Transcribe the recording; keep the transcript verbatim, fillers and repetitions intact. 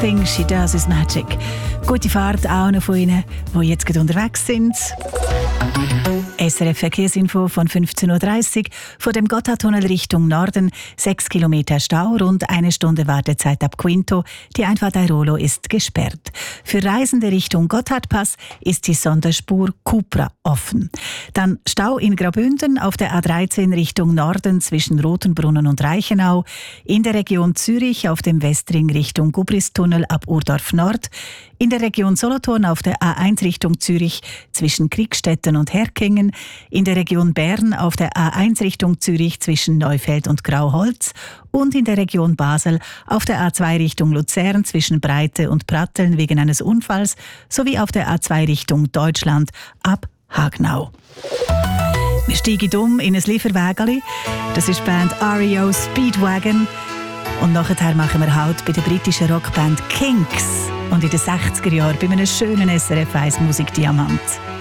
Everything She Does Is Magic. Gute Fahrt auch noch von Ihnen, die jetzt gerade unterwegs sind. S R F Verkehrsinfo von fünfzehn Uhr dreißig. Von dem Gotthardtunnel Richtung Norden sechs Kilometer Stau, rund eine Stunde Wartezeit ab Quinto. Die Einfahrt Airolo ist gesperrt. Für Reisende Richtung Gotthardpass ist die Sonderspur Cupra offen. Dann Stau in Graubünden auf der A dreizehn Richtung Norden zwischen Rothenbrunnen und Reichenau. In der Region Zürich auf dem Westring Richtung Gubristunnel ab Urdorf Nord. In der Region Solothurn auf der A eins Richtung Zürich zwischen Kriegstetten und Herkingen. In der Region Bern auf der A eins Richtung Zürich zwischen Neufeld und Grauholz. Und in der Region Basel auf der A zwei Richtung Luzern zwischen Breite und Pratteln wegen eines Unfalls sowie auf der A zwei Richtung Deutschland ab Hagnau. Wir steigen um in ein Lieferwägeli. Das ist die Band R E O Speedwagon. Und nachher machen wir Halt bei der britischen Rockband Kinks. Und in den sechziger Jahren bei einem schönen S R F eins Musikdiamant.